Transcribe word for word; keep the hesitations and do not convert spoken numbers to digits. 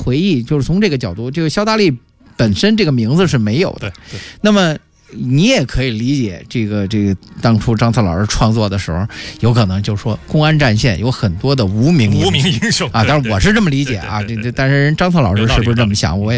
回忆，就是从这个角度，这个肖大力本身这个名字是没有的。 对对， 那么你也可以理解，这个这个当初张策老师创作的时候，有可能就是说公安战线有很多的无名无名英雄啊，当然我是这么理解啊，这这，但是人张策老师是不是这么想，我也。